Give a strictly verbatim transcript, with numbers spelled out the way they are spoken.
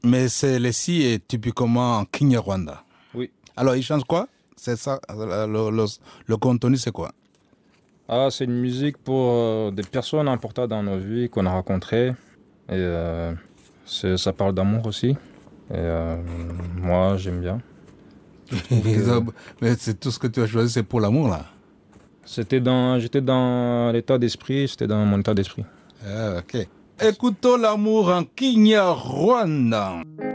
Mais c'est le si est typiquement Kinyarwanda. Oui. Alors, il chante quoi? C'est ça, le, le, le contenu, c'est quoi? Ah, c'est une musique pour euh, des personnes importantes dans nos vies qu'on a rencontrées. Et euh, c'est- ça parle d'amour aussi. Et euh, moi, j'aime bien. que- Mais c'est tout ce que tu as choisi, c'est pour l'amour, là. C'était dans, j'étais dans l'état d'esprit, c'était dans mon état d'esprit. Ah, ok. Écoutons l'amour en Kinyarwanda.